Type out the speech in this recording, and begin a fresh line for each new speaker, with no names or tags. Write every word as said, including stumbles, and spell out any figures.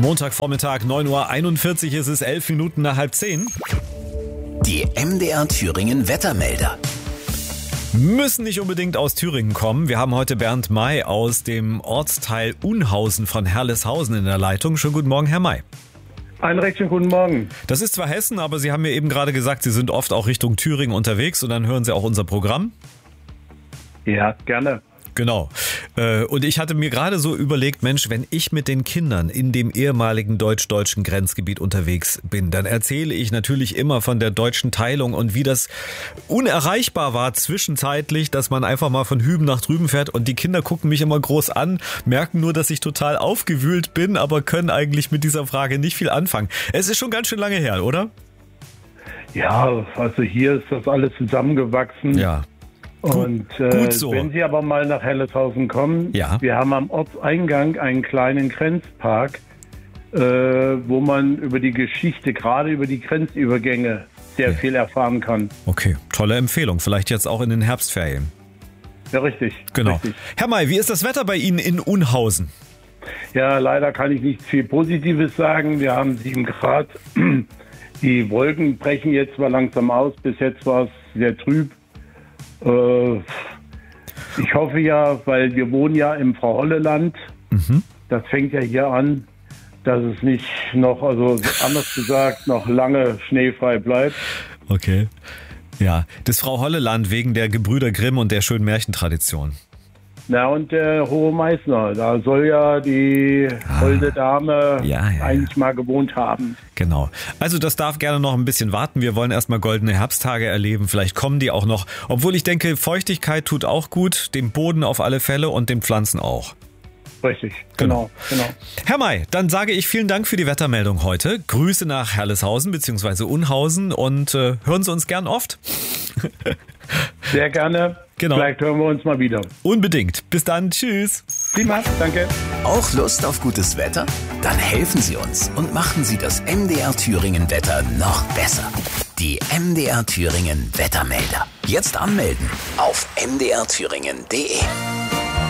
Montagvormittag, neun Uhr einundvierzig, ist es elf Minuten nach halb zehn.
Die M D R Thüringen Wettermelder.
Müssen nicht unbedingt aus Thüringen kommen. Wir haben heute Bernd May aus dem Ortsteil Unhausen von Herleshausen in der Leitung. Schönen guten Morgen, Herr May.
Einen recht schönen guten Morgen.
Das ist zwar Hessen, aber Sie haben mir eben gerade gesagt, Sie sind oft auch Richtung Thüringen unterwegs und dann hören Sie auch unser Programm.
Ja, gerne.
Genau. Und ich hatte mir gerade so überlegt, Mensch, wenn ich mit den Kindern in dem ehemaligen deutsch-deutschen Grenzgebiet unterwegs bin, dann erzähle ich natürlich immer von der deutschen Teilung und wie das unerreichbar war zwischenzeitlich, dass man einfach mal von hüben nach drüben fährt und die Kinder gucken mich immer groß an, merken nur, dass ich total aufgewühlt bin, aber können eigentlich mit dieser Frage nicht viel anfangen. Es ist schon ganz schön lange her, oder?
Ja, also hier ist das alles zusammengewachsen.
Ja.
Und äh,
Gut so.
Wenn Sie aber mal nach Herleshausen kommen,
Ja.
wir haben am Ortseingang einen kleinen Grenzpark, äh, wo man über die Geschichte, gerade über die Grenzübergänge, sehr
Ja.
viel erfahren kann.
Okay, tolle Empfehlung. Vielleicht jetzt auch in den Herbstferien.
Ja, richtig.
Genau.
Richtig.
Herr May, wie ist das Wetter bei Ihnen in Unhausen?
Ja, leider kann ich nicht viel Positives sagen. Wir haben sieben Grad. Die Wolken brechen jetzt zwar langsam aus. Bis jetzt war es sehr trüb. Ich hoffe ja, weil wir wohnen ja im Frau-Holle-Land, mhm. das fängt ja hier an, dass es nicht noch, also anders gesagt, noch lange schneefrei bleibt.
Okay. Ja, das Frau-Holle-Land wegen der Gebrüder Grimm und der schönen Märchentradition.
Na, und der Hohe Meißner, da soll ja die ah, holde Dame
ja, ja,
eigentlich
ja.
mal gewohnt haben.
Genau. Also das darf gerne noch ein bisschen warten. Wir wollen erstmal goldene Herbsttage erleben. Vielleicht kommen die auch noch. Obwohl ich denke, Feuchtigkeit tut auch gut, dem Boden auf alle Fälle und den Pflanzen auch.
Richtig, genau, genau.
Herr May, dann sage ich vielen Dank für die Wettermeldung heute. Grüße nach Herleshausen bzw. Unhausen und äh, hören Sie uns gern oft.
Sehr gerne.
Genau.
Vielleicht hören wir uns mal wieder.
Unbedingt. Bis dann. Tschüss.
Prima, danke.
Auch Lust auf gutes Wetter? Dann helfen Sie uns und machen Sie das M D R Thüringen Wetter noch besser. Die M D R Thüringen Wettermelder. Jetzt anmelden auf m d r thüringen punkt d e.